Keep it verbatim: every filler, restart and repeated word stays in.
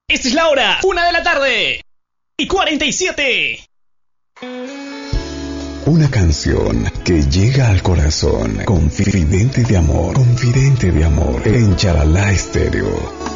Esta es la hora, una de la tarde y cuarenta y siete. Una canción que llega al corazón, confidente de amor, confidente de amor, en Charalá Estéreo.